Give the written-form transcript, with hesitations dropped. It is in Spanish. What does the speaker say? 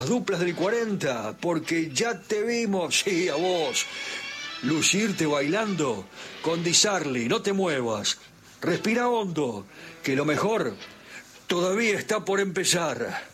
duplas del 40, porque ya te vimos, sí, a vos, lucirte bailando con Di Sarli. No te muevas, respira hondo, que lo mejor todavía está por empezar.